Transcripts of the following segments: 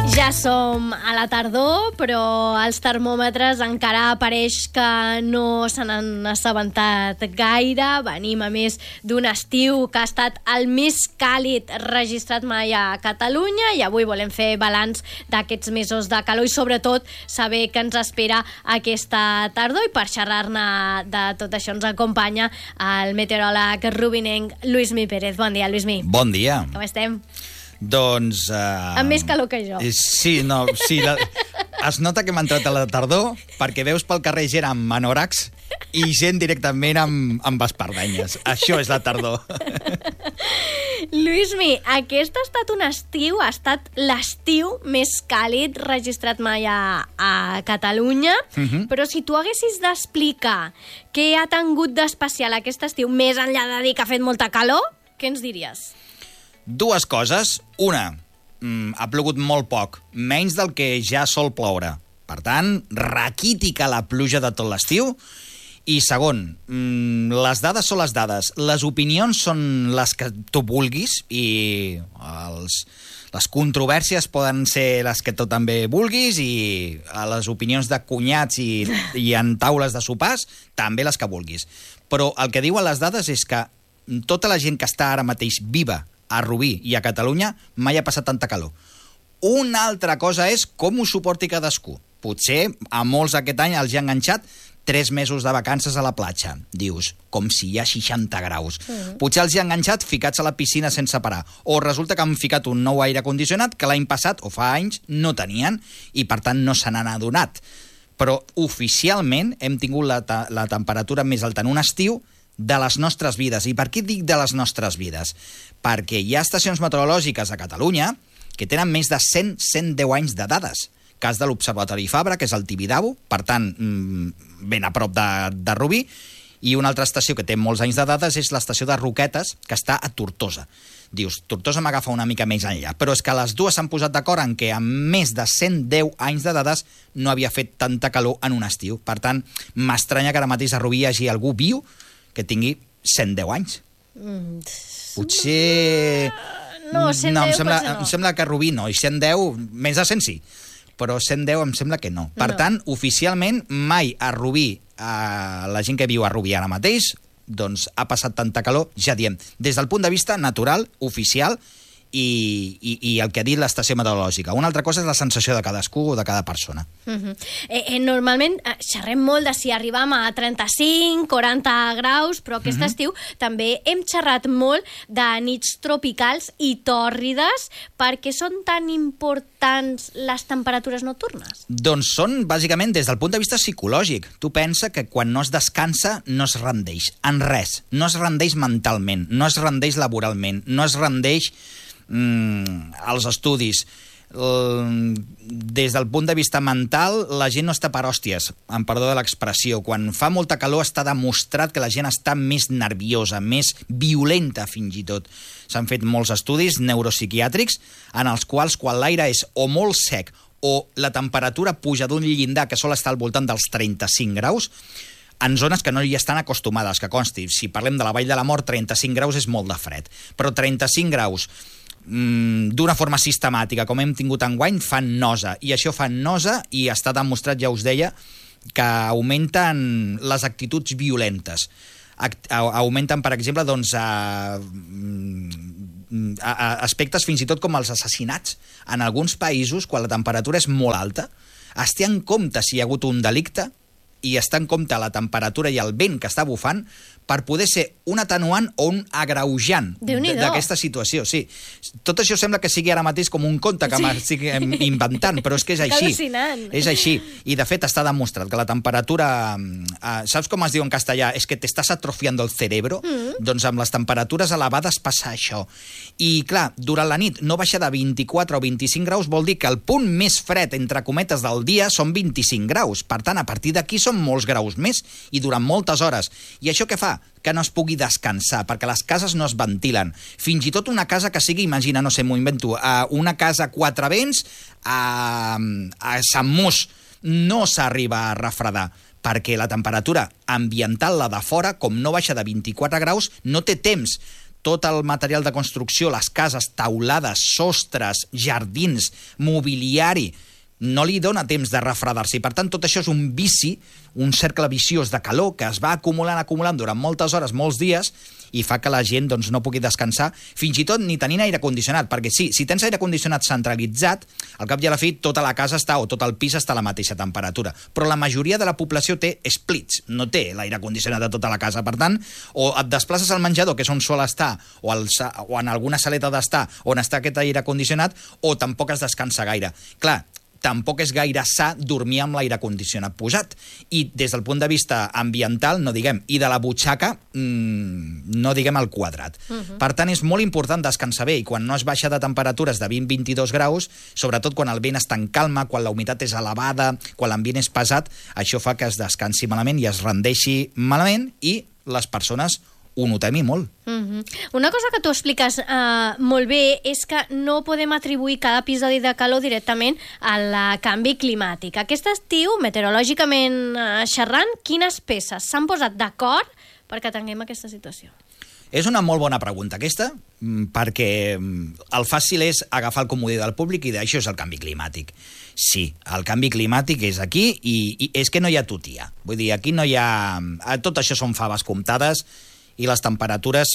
Ja som a la tardor, però els termòmetres encara pareix que no se n'han assabentat gaire. Venim, a més, d'un estiu que ha estat el més càlid registrat mai a Catalunya i avui volem fer balanç d'aquests mesos de calor i, sobretot, saber què ens espera aquesta tardor. I per xerrar-ne de tot això ens acompanya el meteoròleg rubinenc Lluís Mi Pérez. Bon dia, Lluís Mi. Bon dia. Com estem? Doncs... Amb més calor que jo. Sí, no, sí. Es nota que m'ha entrat a la tardor perquè veus pel carrer gent amb manòracs i gent directament amb espardenyes. Això és la tardor. Lluís Mi, aquest ha estat un estiu, ha estat l'estiu més càlid registrat mai a Catalunya, però si tu haguessis d'explicar què ha tingut d'especial aquest estiu, més enllà de dir que ha fet molta calor, què ens diries? Dues coses. Una, ha plogut molt poc, menys del que ja sol ploure. Per tant, raquítica la pluja de tot l'estiu. I segon, les dades són les dades. Les opinions són les que tu vulguis i les controvèrsies poden ser les que tu també vulguis i les opinions de cunyats i en taules de sopars també les que vulguis. Però el que diuen les dades és que tota la gent que està ara mateix viva a Rubí i a Catalunya mai ha passat tanta calor. Una altra cosa és com ho suporti cadascú. Potser a molts aquest any els ha enganxat 3 mesos de vacances a la platja. Dius, com si hi ha 60 graus. Potser els ha enganxat ficats a la piscina sense parar. O resulta que han ficat un nou aire condicionat que l'any passat, o fa anys, no tenien i per tant no se n'han adonat. Però oficialment hem tingut la temperatura més alta en un estiu de les nostres vides. I per què dic de les nostres vides? Perquè hi ha estacions meteorològiques a Catalunya que tenen més de 100-110 anys de dades. Cas de l'Observatori Fabra, que és el Tibidabo, per tant, ben a prop de Rubí, i una altra estació que té molts anys de dades és l'estació de Roquetes, que està a Tortosa. Dius, Tortosa m'agafa una mica més enllà, però és que les dues s'han posat d'acord en que amb més de 110 anys de dades no havia fet tanta calor en un estiu. Per tant, m'estranya que ara mateix a Rubí hi hagi algú viu que tingui 110 anys. Potser... No, 110 no, potser no. Em sembla que a Rubí no, i 110, més de 100 sí, però 110 em sembla que no. Per tant, oficialment, mai a Rubí, la gent que viu a Rubí ara mateix, doncs ha passat tanta calor, ja diem, des del punt de vista natural, oficial, i el que ha dit l'estació meteorològica. Una altra cosa és la sensació de cadascú o de cada persona. Normalment xerrem molt de si arribam a 35, 40 graus, però aquest estiu també hem xerrat molt de nits tropicals i tòrrides. Per què són tan importants les temperatures nocturnes? Doncs són, bàsicament, des del punt de vista psicològic. Tu pensa que quan no es descansa no es rendeix en res. No es rendeix mentalment, no es rendeix laboralment, no es rendeix als estudis. Des del punt de vista mental, la gent no està per hòsties, amb perdó de l'expressió. Quan fa molta calor està demostrat que la gent està més nerviosa, més violenta fins i tot. S'han fet molts estudis neuropsiquiàtrics en els quals quan l'aire és o molt sec o la temperatura puja d'un llindar que sol estar al voltant dels 35 graus, en zones que no hi estan acostumades, que consti, si parlem de la Vall de la Mort, 35 graus és molt de fred, però 35 graus d'una forma sistemàtica, com hem tingut enguany, fan nosa. I això fa nosa i està demostrat, ja us deia, que augmenten les actituds violentes. Augmenten, per exemple, doncs, aspectes fins i tot com els assassinats. En alguns països, quan la temperatura és molt alta, es té en compte si hi ha hagut un delicte i es té en compte la temperatura i el vent que està bufant per poder ser un atenuant o un agreujant d'aquesta situació. Sí. Tot això sembla que sigui ara mateix com un conte que m'estic inventant, però és que és així. És així. I, de fet, està demostrat que la temperatura... saps com es diu en castellà? És que t'estàs atrofiando el cerebro? Doncs amb les temperatures elevades passa això. I, clar, durant la nit no baixar de 24 o 25 graus vol dir que el punt més fred, entre cometes, del dia són 25 graus. Per tant, a partir d'aquí són molts graus més i durant moltes hores. I això què fa? Que no es pugui descansar, perquè les cases no es ventilen. Fins i tot una casa que sigui, imagina, no sé, m'ho invento, una casa a Quatre Vents a Sant Mus, no s'arriba a refredar, perquè la temperatura ambiental, la de fora, com no baixa de 24 graus, no té temps tot el material de construcció, les cases, taulades, sostres, jardins, mobiliari, no li dona temps de refredar-se. I, per tant, tot això és un vici, un cercle viciós de calor que es va acumulant durant moltes hores, molts dies, i fa que la gent doncs, no pugui descansar, fins i tot ni tenint aire condicionat, perquè sí, si tens aire condicionat centralitzat, al cap i a la fi tota la casa està, o tot el pis està a la mateixa temperatura, però la majoria de la població té splits, no té l'aire condicionat de tota la casa. Per tant, o et desplaces al menjador, que és on sol estar, o en alguna saleta d'estar on està aquest aire condicionat, o tampoc es descansa gaire. Clar, tampoc és gaire sa dormir amb l'aire condicionat posat. I des del punt de vista ambiental, no diguem, i de la butxaca, no diguem al quadrat. Per tant, és molt important descansar bé, i quan no es baixa de temperatures de 20-22 graus, sobretot quan el vent està en calma, quan la humitat és elevada, quan l'ambient és pesat, això fa que es descansi malament i es rendeixi malament, i les persones ho notem i molt. Una cosa que tu expliques molt bé és que no podem atribuir cada episodi de calor directament al canvi climàtic. Aquest estiu, meteorològicament xerrant, quines peces s'han posat d'acord perquè tinguem aquesta situació? És una molt bona pregunta aquesta, perquè el fàcil és agafar el comodí del públic i dir això és el canvi climàtic. Sí, el canvi climàtic és aquí i és que no hi ha tutia. Vull dir, aquí no hi ha... Tot això són faves comptades, i les temperatures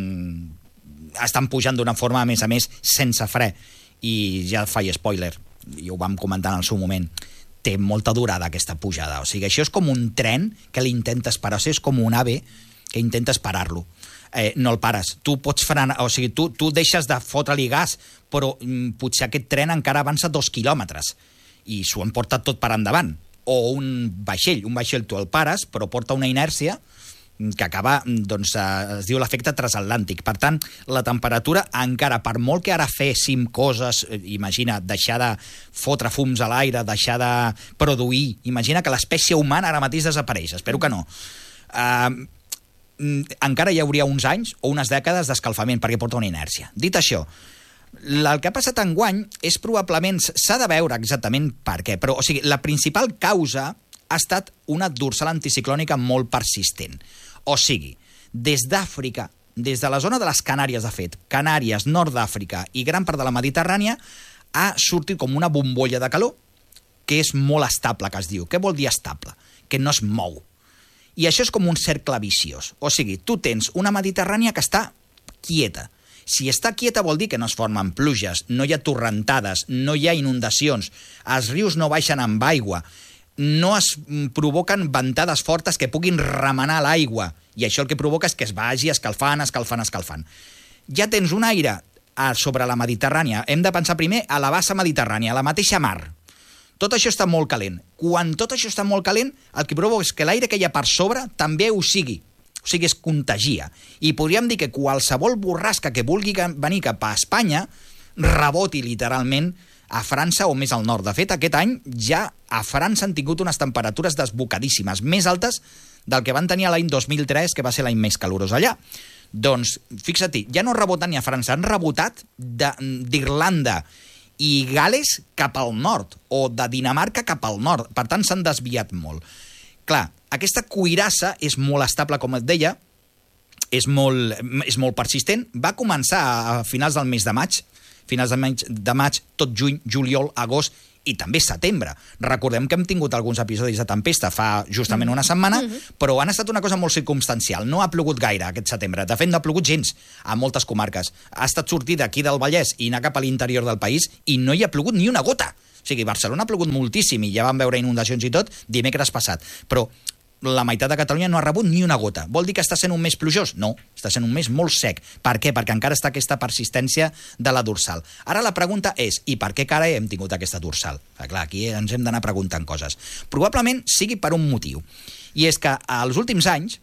estan pujant d'una forma, a més, sense fre. I ja faig spoiler, i ho vam comentar en el seu moment, té molta durada aquesta pujada. O sigui, això és com un tren que l'intentes parar, o sigui, és com un ave que intentes parar-lo. No el pares. Tu pots frenar, o sigui, tu deixes de fotre-li gas, però potser aquest tren encara avança 2 quilòmetres i s'ho han portat tot per endavant. O un vaixell tu el pares, però porta una inèrcia que acaba, doncs, es diu l'efecte transatlàntic. Per tant, la temperatura, encara per molt que ara féssim coses, imagina, deixar de fotre fums a l'aire, deixar de produir, imagina que l'espècie humana ara mateix desapareix, espero que no. Encara hi hauria uns anys o unes dècades d'escalfament, perquè porta una inèrcia. Dit això, el que ha passat enguany és probablement, s'ha de veure exactament per què, però, o sigui, la principal causa ha estat una dorsal anticiclònica molt persistent. O sigui, des d'Àfrica, des de la zona de les Canàries, de fet, Canàries, nord d'Àfrica i gran part de la Mediterrània, ha sortit com una bombolla de calor que és molt estable, que es diu. Què vol dir estable? Que no es mou. I això és com un cercle viciós. O sigui, tu tens una Mediterrània que està quieta. Si està quieta vol dir que no es formen pluges, no hi ha torrentades, no hi ha inundacions, els rius no baixen amb aigua, no es provoquen ventades fortes que puguin remenar l'aigua, i això el que provoca és que es vagi escalfant. Ja tens un aire sobre la Mediterrània. Hem de pensar primer a la bassa Mediterrània, a la mateixa mar. Tot això està molt calent. Quan tot això està molt calent, el que provoca és que l'aire que hi ha per sobre també ho sigui. O sigui, es contagia. I podríem dir que qualsevol borrasca que vulgui venir cap a Espanya reboti literalment a França o més al nord. De fet, aquest any ja a França han tingut unes temperatures desbocadíssimes, més altes del que van tenir l'any 2003, que va ser l'any més calorós allà. Doncs, fixa't, ja no reboten ni a França, han rebotat d'Irlanda i Gales cap al nord, o de Dinamarca cap al nord. Per tant, s'han desviat molt. Clar, aquesta cuirassa és molt estable, com et deia, és molt persistent. Va començar a finals del mes de maig, tot juny, juliol, agost i també setembre. Recordem que hem tingut alguns episodis de tempesta fa justament una setmana, però han estat una cosa molt circumstancial. No ha plogut gaire aquest setembre. De fet, no ha plogut gens a moltes comarques. Ha estat sortir d'aquí del Vallès i anar cap a l'interior del país i no hi ha plogut ni una gota. O sigui, Barcelona ha plogut moltíssim i ja vam veure inundacions i tot dimecres passat. Però la meitat de Catalunya no ha rebut ni una gota. Vol dir que està sent un mes plujós? No, està sent un mes molt sec. Per què? Perquè encara està aquesta persistència de la dorsal. Ara la pregunta és, i per què carai hem tingut aquesta dorsal? Clar, aquí ens hem d'anar preguntant coses. Probablement sigui per un motiu. I és que als últims anys,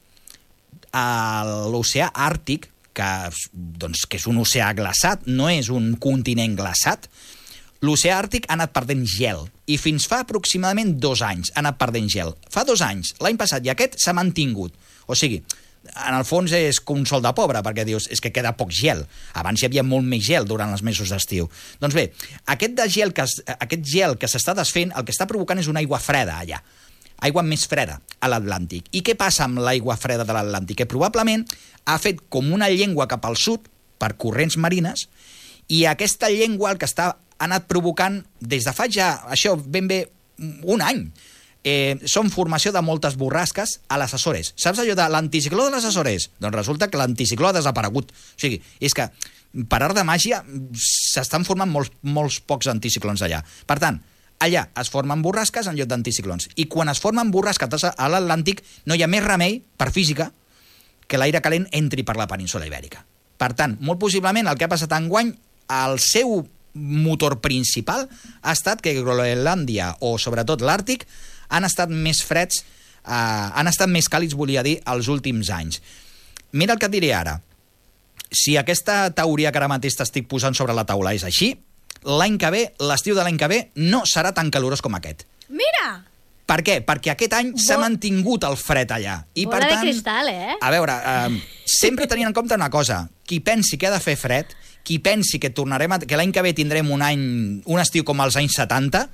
l'oceà Àrtic, que és un oceà glaçat, no és un continent glaçat, l'oceà Àrtic ha anat perdent gel, i fins fa aproximadament 2 anys ha anat perdent gel. Fa 2 anys, l'any passat i aquest, s'ha mantingut. O sigui, en el fons és com un sol de pobre, perquè dius, és que queda poc gel. Abans hi havia molt més gel durant els mesos d'estiu. Doncs bé, aquest gel que s'està desfent, el que està provocant és una aigua freda allà. aigua més freda a l'Atlàntic. I què passa amb l'aigua freda de l'Atlàntic? Que probablement ha fet com una llengua cap al sud per corrents marines, i aquesta llengua el que ha anat provocant des de fa ja, això ben bé, un any, són formació de moltes borrasques a les Açores. Saps allò de l'anticicló de les Açores? Doncs resulta que l'anticicló ha desaparegut. O sigui, és que per art de màgia s'estan formant molts pocs anticiclons allà. Per tant, allà es formen borrasques en lloc d'anticiclons. I quan es formen borrasques a l'Atlàntic no hi ha més remei, per física, que l'aire calent entri per la península Ibèrica. Per tant, molt possiblement el que ha passat enguany, el seu motor principal ha estat que Groenlàndia o sobretot l'Àrtic han estat més freds, han estat més càlids, volia dir, els últims anys. Mira el que et diré ara. Si aquesta teoria que ara mateix t'estic posant sobre la taula és així, l'any que ve, l'estiu de l'any que ve, no serà tan calorós com aquest. Mira! Per què? Perquè aquest any s'ha mantingut el fred allà. I bola de cristal, eh? A veure, sempre tenint en compte una cosa. Qui pensi que ha de fer fred, qui pensi que que l'any que ve tindrem un estiu com els anys 70,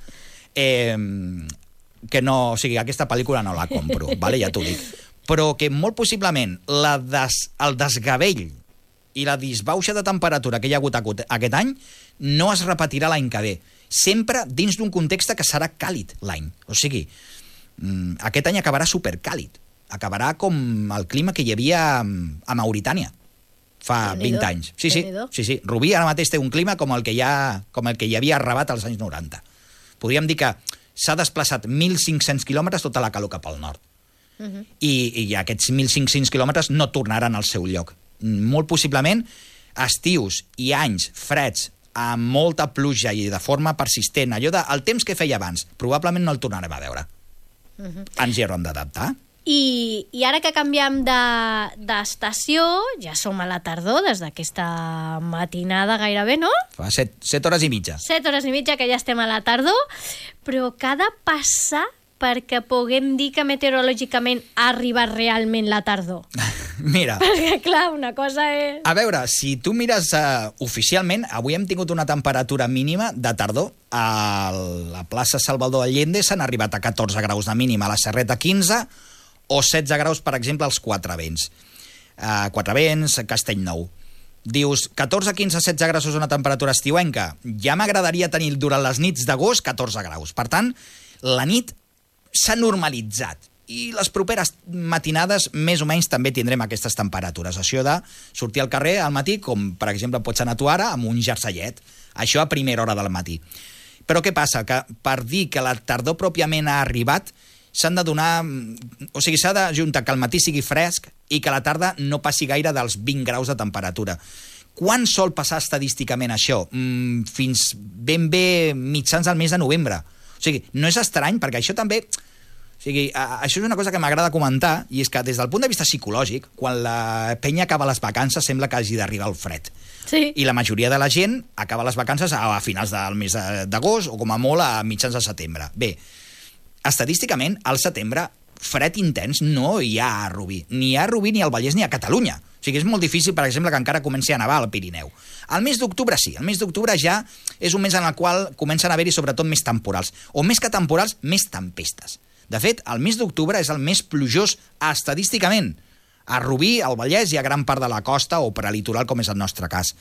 que no, o sigui, aquesta pel·lícula no la compro, vale? Ja t'ho dic. Però que molt possiblement el desgavell i la disbauxa de temperatura que hi ha hagut aquest any no es repetirà l'any que ve. Sempre dins d'un context que serà càlid l'any. O sigui, aquest any acabarà supercàlid. Acabarà com el clima que hi havia a Mauritània fa 20 anys. Sí. Rubí ara mateix té un clima com el que hi havia a Rabat als anys 90. Podríem dir que s'ha desplaçat 1.500 quilòmetres tota la calor cap al nord. I aquests 1.500 quilòmetres no tornaran al seu lloc. Molt possiblement, estius i anys freds amb molta pluja i de forma persistent, allò del temps que feia abans, probablement no el tornarem a veure. Ens hi haurem d'adaptar. I ara que canviem d'estació, ja som a la tardor, des d'aquesta matinada gairebé, no? Fa 7 hores i mitja. 7 hores i mitja que ja estem a la tardor, però que ha de passar perquè puguem dir que meteorològicament ha arribat realment la tardor. Mira. Perquè, clar, una cosa és... A veure, si tu mires oficialment, avui hem tingut una temperatura mínima de tardor. A la plaça Salvador Allende s'han arribat a 14 graus de mínima, a la Serreta 15, o 16 graus, per exemple, als Quatre Vents. Quatre Vents, Castellnou. Dius, 14, 15, 16 graus és una temperatura estiuenca. Ja m'agradaria tenir durant les nits d'agost 14 graus. Per tant, la nit s'ha normalitzat. I les properes matinades, més o menys, també tindrem aquestes temperatures. Això de sortir al carrer al matí, com per exemple pots anar tu ara, amb un jersellet. Això a primera hora del matí. Però què passa? Que per dir que la tardor pròpiament ha arribat, s'han de donar... O sigui, s'ha d'ajuntar que el matí sigui fresc i que la tarda no passi gaire dels 20 graus de temperatura. Quan sol passar estadísticament això? Fins ben bé mitjans del mes de novembre. O sigui, no és estrany, perquè això també... O sigui, això és una cosa que m'agrada comentar, i és que des del punt de vista psicològic, quan la penya acaba les vacances, sembla que hagi d'arribar el fred. Sí. I la majoria de la gent acaba les vacances a finals del mes d'agost, o com a molt a mitjans de setembre. Bé, estadísticament, al setembre, fred intens no hi ha a Rubí. Ni a Rubí, ni al Vallès, ni a Catalunya. O sigui, és molt difícil, per exemple, que encara comenci a nevar al Pirineu. Al mes d'octubre sí. El mes d'octubre ja és un mes en el qual comencen a haver-hi sobretot més temporals. O més que temporals, més tempestes. De fet, el mes d'octubre és el més plujós estadísticament. A Rubí, al Vallès i a gran part de la costa o prelitoral, com és el nostre cas.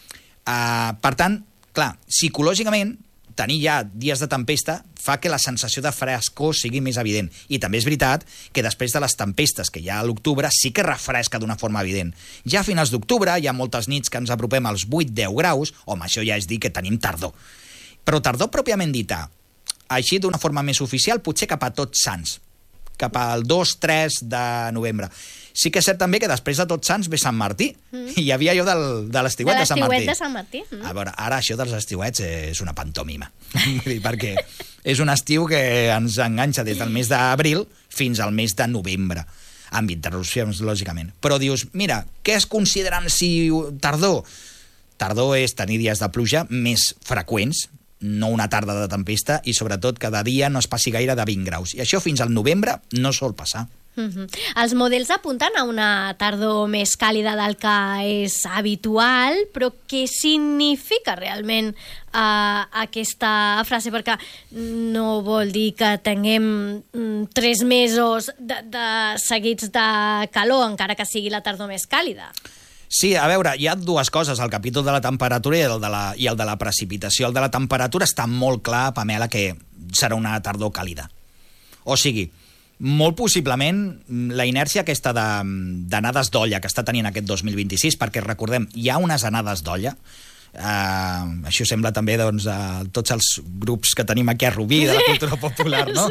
Per tant, clar, psicològicament, tenir ja dies de tempesta fa que la sensació de frescor sigui més evident. I també és veritat que després de les tempestes que hi ha a l'octubre sí que refresca d'una forma evident. Ja a finals d'octubre hi ha moltes nits que ens apropem als 8-10 graus, home, això ja és dir que tenim tardor. Però tardor pròpiament dita, així d'una forma més oficial, potser cap a Tots Sants, cap al 2-3 de novembre. Sí que és cert també que després de Tots Sants ve Sant Martí. Hi havia allò de l'estiuet de Sant Martí. De Sant Martí. A veure, ara això dels estiuets és una pantomima. Perquè és un estiu que ens enganxa des del mes d'abril fins al mes de novembre, amb interrupcions, lògicament. Però dius, mira, què es considera en si tardor? Tardor és tenir dies de pluja més freqüents, no una tarda de tempesta, i sobretot cada dia no es passi gaire de 20 graus. I això fins al novembre no sol passar. Els models apunten a una tardor més càlida del que és habitual, però què significa realment aquesta frase? Perquè no vol dir que tinguem 3 mesos de seguits de calor, encara que sigui la tardor més càlida. Sí, a veure, hi ha dues coses, el capítol de la temperatura i el de la precipitació. El de la temperatura està molt clar, Pamela, que serà una tardor càlida. O sigui, molt possiblement la inèrcia aquesta d'anades d'olla que està tenint aquest 2026, perquè recordem, hi ha unes anades d'olla, això sembla també doncs, a tots els grups que tenim aquí a Rubí de la cultura popular, no?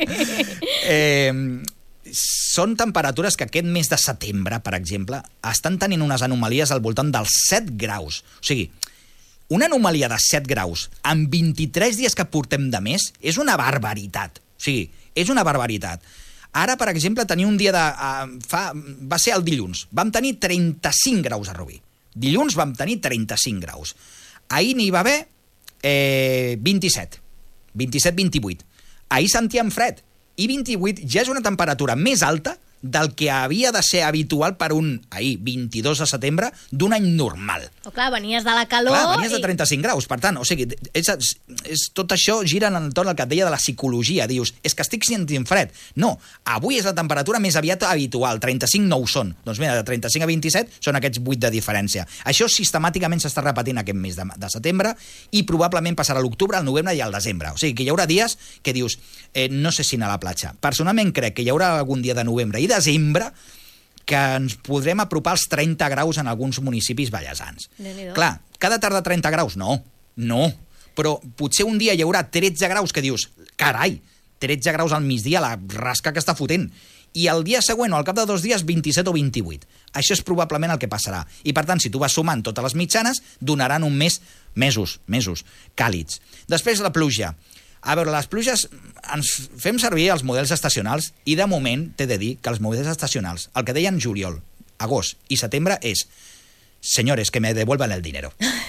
Sí. Són temperatures que aquest mes de setembre, per exemple, estan tenint unes anomalies al voltant dels 7 graus. O sigui, una anomalia de 7 graus en 23 dies que portem de mes és una barbaritat. O sigui, és una barbaritat. Ara, per exemple, tenia un dia va ser el dilluns. Vam tenir 35 graus a Rubí. Dilluns vam tenir 35 graus. Ahir n'hi va haver 27. 27-28. Ahir sentíem fred. I 28 ja és una temperatura més alta del que havia de ser habitual per ahir, 22 de setembre, d'un any normal. Però clar, venies de la calor... Clar, venies de 35 graus, per tant, o sigui, tot això gira en entorn al que et deia de la psicologia. Dius, és que estic sentint fred. No, avui és la temperatura més aviat habitual, 35 no ho són. Doncs mira, de 35 a 27 són aquests 8 de diferència. Això sistemàticament s'està repetint aquest mes de setembre i probablement passarà a l'octubre, al novembre i al desembre. O sigui, que hi haurà dies que dius, no sé si anar a la platja. Personalment crec que hi haurà algun dia de novembre i desembre que ens podrem apropar als 30 graus en alguns municipis ballesans. Clar, cada tarda 30 graus? No, però potser un dia hi haurà 13 graus que dius, carai, 13 graus al migdia, la rasca que està fotent, i el dia següent o al cap de 2 dies 27 o 28. Això és probablement el que passarà. I per tant, si tu vas sumant totes les mitjanes, donaran un mesos càlids. Després la pluja. A veure, les pluges ens fem servir els models estacionals i de moment t'he de dir que els models estacionals, el que deien juliol, agost i setembre és senyores, que me devuelvan el dinero.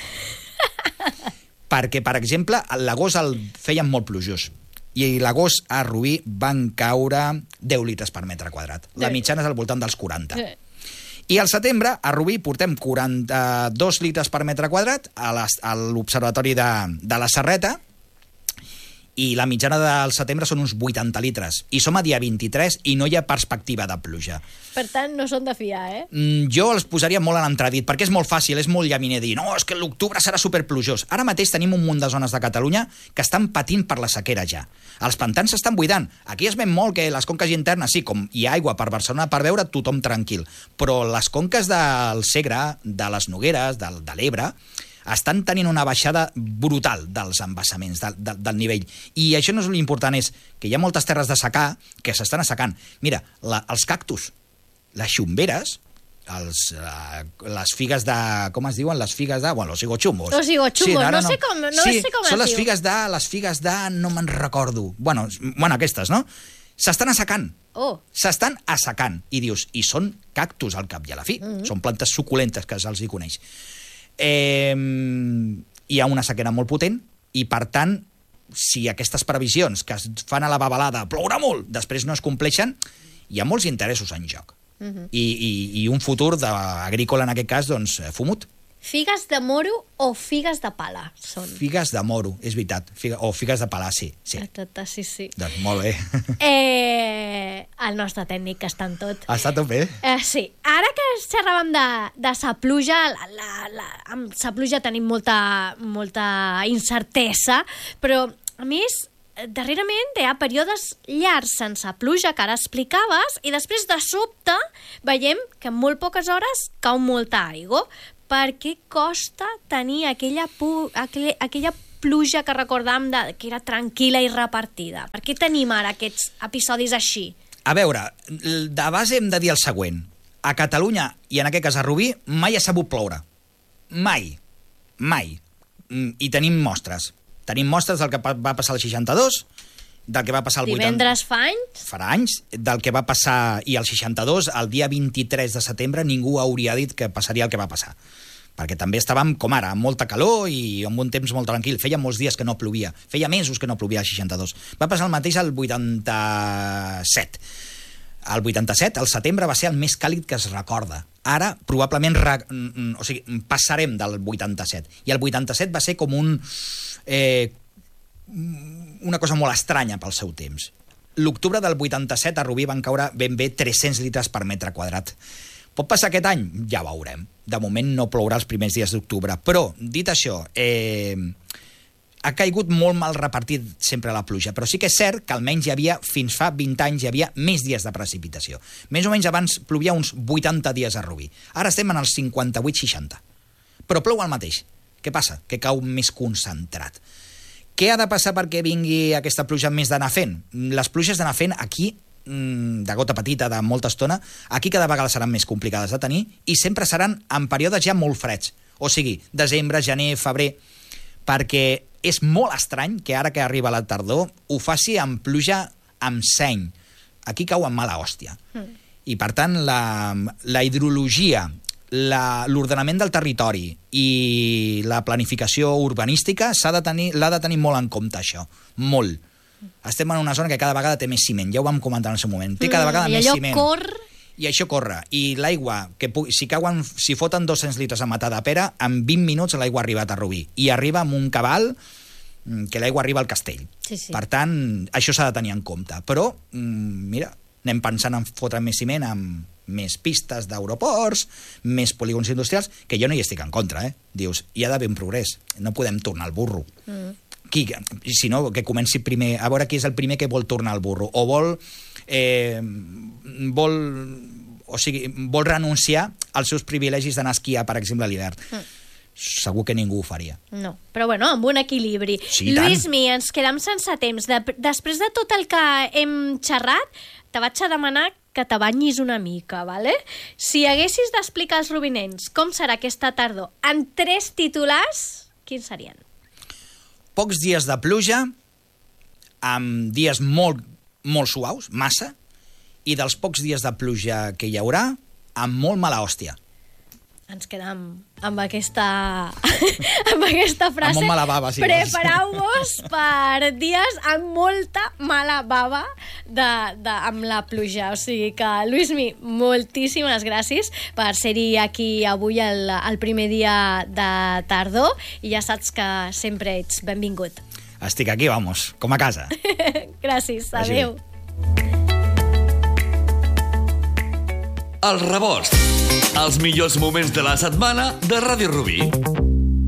Perquè, per exemple, l'agost el feien molt plujós i l'agost a Rubí van caure 10 litres per metre quadrat. La mitjana és al voltant dels 40. I al setembre, a Rubí, portem 42 litres per metre quadrat a l'observatori de la Serreta, i la mitjana del setembre són uns 80 litres. I som a dia 23 i no hi ha perspectiva de pluja. Per tant, no són de fiar, Jo els posaria molt en entredit, perquè és molt fàcil, és molt llaminer dir no, és que l'octubre serà superplujós. Ara mateix tenim un munt de zones de Catalunya que estan patint per la sequera ja. Els pantans s'estan buidant. Aquí es ven molt que les conques internes, sí, com hi ha aigua per Barcelona per veure, tothom tranquil. Però les conques del Segre, de les Nogueres, de l'Ebre, estan tenint una baixada brutal dels embassaments, del nivell. I això no és l'important, és que hi ha moltes terres de secà que s'estan assecant. Mira, els cactus, les xumberes, les figues de... Com es diuen? Les figues de... Bueno, los higochumbos. Los higochumbos, no sé com es diu. Són les figues de... No me'n recordo. Bueno, aquestes, no? S'estan assecant. S'estan assecant. I dius, i són cactus al cap i a la fi. Són plantes suculentes que se'ls hi coneix. Hi ha una sequera molt potent i, per tant, si aquestes previsions que es fan a la babalada plourà molt, després no es compleixen, hi ha molts interessos en joc. I un futur agrícola, en aquest cas, doncs, fumut. Figues de moro o figues de pala són? Figues de moro, és veritat. O figues de pala, sí. Sí. Doncs molt bé. El nostre tècnic que està en tot. Està tot bé. Sí. Ara que xerràvem de sa pluja, amb sa pluja tenim molta incertesa, però a més darrerament hi ha períodes llargs sense pluja, que ara explicaves, i després de sobte veiem que en molt poques hores cau molta aigua. Per què costa tenir aquella pluja que recordàvem que era tranquil·la i repartida? Per què tenim ara aquests episodis així? A veure, de base hem de dir el següent. A Catalunya, i en aquest cas a Rubí, mai ha sabut ploure. Mai. I tenim mostres. Tenim mostres del que va passar al 62, del que va passar al 80... Divendres fa anys? Farà anys, del que va passar i el 62, el dia 23 de setembre, ningú hauria dit que passaria el que va passar. Perquè també estàvem, com ara, amb molta calor i amb un temps molt tranquil. Feia molts dies que no plovia. Feia mesos que no plovia al 62. Va passar el mateix al 87. El 87, el setembre, va ser el més càlid que es recorda. Ara, probablement, passarem del 87. I el 87 va ser com una cosa molt estranya pel seu temps. L'octubre del 87 a Rubí van caure ben bé 300 litres per metre quadrat. Pot passar aquest any? Ja veurem. De moment no plourà els primers dies d'octubre. Però, dit això, ha caigut molt mal repartit sempre la pluja, però sí que és cert que almenys fins fa 20 anys hi havia més dies de precipitació. Més o menys abans plovia uns 80 dies a Rubí. Ara estem en els 58-60. Però plou el mateix. Què passa? Que cau més concentrat. Què ha de passar perquè vingui aquesta pluja més d'anar fent? Les pluges d'anar fent aquí, de gota petita, de molta estona, aquí cada vegada seran més complicades de tenir i sempre seran en períodes ja molt freds. O sigui, desembre, gener, febrer, perquè és molt estrany que ara que arriba la tardor ho faci amb pluja amb seny. Aquí cau amb mala hòstia. I, per tant, la hidrologia, l'ordenament del territori i la planificació urbanística l'ha de tenir molt en compte, això. Molt. Estem en una zona que cada vegada té més ciment. Ja ho vam comentar en el seu moment. Té cada vegada més ciment. I això corre. I l'aigua, si foten 200 litres a Matà de Pere, en 20 minuts l'aigua ha arribat a Rubí. I arriba amb un cabal que l'aigua arriba al castell. Sí, sí. Per tant, això s'ha de tenir en compte. Però, mira, anem pensant en fotre més ciment amb més pistes d'aeroports, més polígons industrials, que jo no hi estic en contra, Dius, hi ha d'haver un progrés. No podem tornar al burro. Si no, que comenci primer a veure qui és el primer que vol tornar al burro o vol renunciar als seus privilegis d'anar a esquiar, per exemple, a l'hivern. Segur que ningú ho faria. No, però bueno, amb un equilibri. Sí, Lluís-mi, ens quedem sense temps. Després de tot el que hem xerrat, te vaig a demanar que te banyis una mica, vale? Si haguessis d'explicar als rubinencs com serà aquesta tardor en 3 titulars, quins serien? Pocs dies de pluja, amb dies molt, molt suaus, massa, i dels pocs dies de pluja que hi haurà, amb molt mala hòstia. Ens quedem amb aquesta frase. Amb molt mala bava, si Prepareu-vos per dies amb molta mala bava amb la pluja. O sigui que, Lluís-mi, moltíssimes gràcies per ser-hi aquí avui el primer dia de tardor i ja saps que sempre ets benvingut. Estic aquí, vamos, com a casa. Gràcies, adéu. El Rebost, els millors moments de la setmana de Ràdio Rubí.